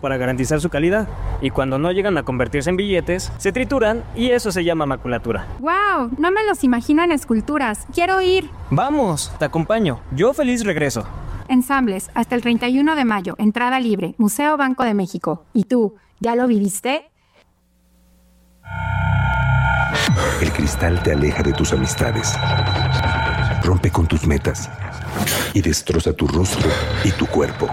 para garantizar su calidad, y cuando no llegan a convertirse en billetes, se trituran y eso se llama maculatura. ¡Wow! No me los imagino en esculturas. ¡Quiero ir! ¡Vamos! Te acompaño. Yo feliz regreso. Ensambles, hasta el 31 de mayo, entrada libre, Museo Banco de México. ¿Y tú, ya lo viviste? El cristal te aleja de tus amistades, rompe con tus metas y destroza tu rostro y tu cuerpo.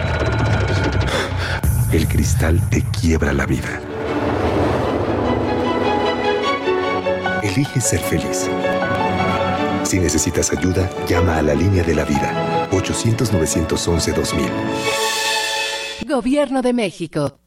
El cristal te quiebra la vida. Elige ser feliz. Si necesitas ayuda, llama a la línea de la vida, 800-911-2000. Gobierno de México.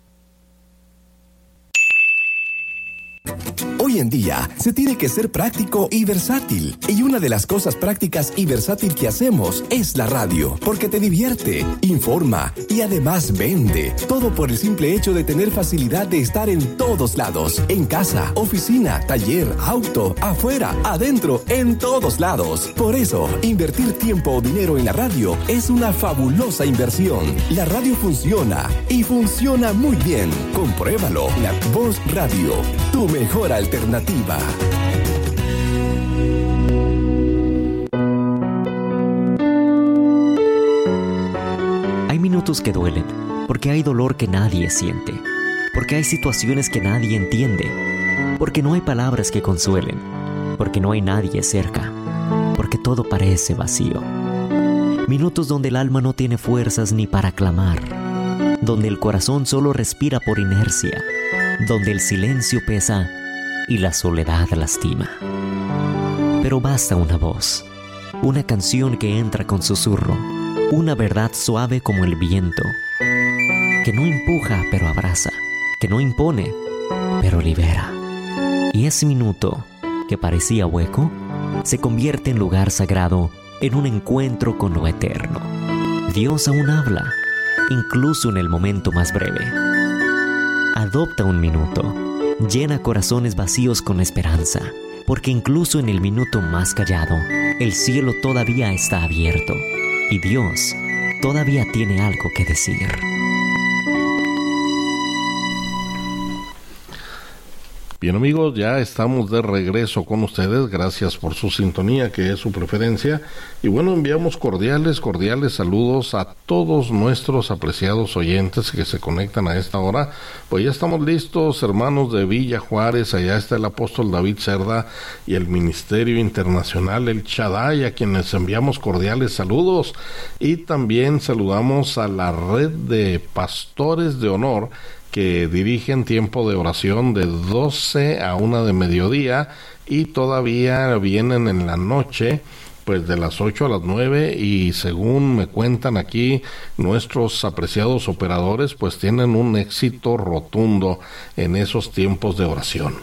Hoy en día se tiene que ser práctico y versátil. Y una de las cosas prácticas y versátil que hacemos es la radio, porque te divierte, informa y además vende. Todo por el simple hecho de tener facilidad de estar en todos lados. En casa, oficina, taller, auto, afuera, adentro, en todos lados. Por eso, invertir tiempo o dinero en la radio es una fabulosa inversión. La radio funciona y funciona muy bien. Compruébalo. La Voz Radio, tu mejor alternativa. Hay minutos que duelen, porque hay dolor que nadie siente, porque hay situaciones que nadie entiende, porque no hay palabras que consuelen, porque no hay nadie cerca, porque todo parece vacío. Minutos donde el alma no tiene fuerzas ni para clamar, donde el corazón solo respira por inercia, donde el silencio pesa y la soledad lastima. Pero basta una voz, una canción que entra con susurro, una verdad suave como el viento, que no empuja pero abraza, que no impone pero libera. Y ese minuto, que parecía hueco, se convierte en lugar sagrado, en un encuentro con lo eterno. Dios aún habla, incluso en el momento más breve. Adopta un minuto. Llena corazones vacíos con esperanza, porque incluso en el minuto más callado, el cielo todavía está abierto y Dios todavía tiene algo que decir. Bien amigos, ya estamos de regreso con ustedes, gracias por su sintonía, que es su preferencia, y bueno, enviamos cordiales saludos a todos nuestros apreciados oyentes que se conectan a esta hora. Pues ya estamos listos, hermanos de Villa Juárez, allá está el apóstol David Cerda y el Ministerio Internacional El Shaddai, a quienes enviamos cordiales saludos, y también saludamos a la red de pastores de honor que dirigen tiempo de oración de 12 a 1 de mediodía y todavía vienen en la noche, pues de las 8 a las 9, y según me cuentan aquí nuestros apreciados operadores, pues tienen un éxito rotundo en esos tiempos de oración.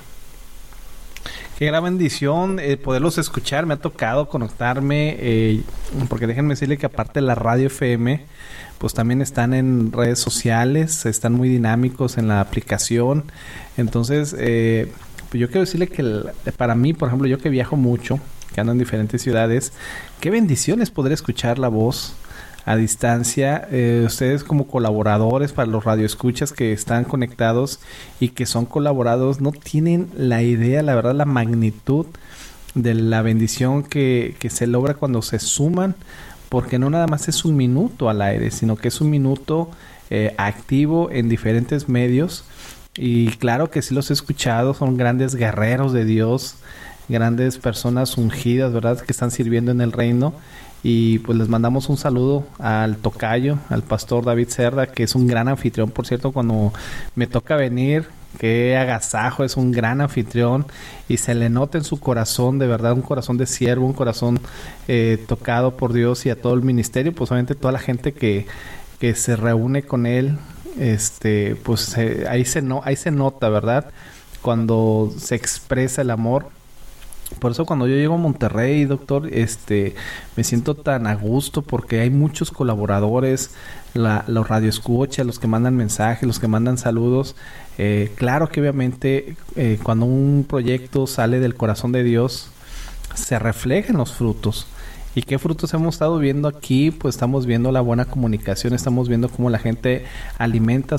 Qué gran bendición poderlos escuchar. Me ha tocado conectarme, porque déjenme decirle que aparte de la radio FM, pues también están en redes sociales, están muy dinámicos en la aplicación. Entonces, pues yo quiero decirle que para mí, por ejemplo, yo que viajo mucho, que ando en diferentes ciudades, qué bendición es poder escuchar la voz a distancia. Ustedes como colaboradores para los radioescuchas que están conectados y que son colaborados, no tienen la idea, la verdad, la magnitud de la bendición que se logra cuando se suman, porque no nada más es un minuto al aire, sino que es un minuto activo en diferentes medios. Y claro que sí los he escuchado, son grandes guerreros de Dios, grandes personas ungidas, ¿verdad?, que están sirviendo en el reino. Y pues les mandamos un saludo al tocayo, al pastor David Cerda, que es un gran anfitrión, por cierto, cuando me toca venir, qué agasajo, es un gran anfitrión y se le nota en su corazón, de verdad, un corazón de siervo, un corazón tocado por Dios, y a todo el ministerio, pues obviamente toda la gente que se reúne con él, pues ahí se nota, ¿verdad?, cuando se expresa el amor. Por eso cuando yo llego a Monterrey, doctor, me siento tan a gusto porque hay muchos colaboradores, los radioescuchas, los que mandan mensajes, los que mandan saludos. Claro que obviamente cuando un proyecto sale del corazón de Dios, se reflejan los frutos. ¿Y qué frutos hemos estado viendo aquí? Pues estamos viendo la buena comunicación, estamos viendo cómo la gente alimenta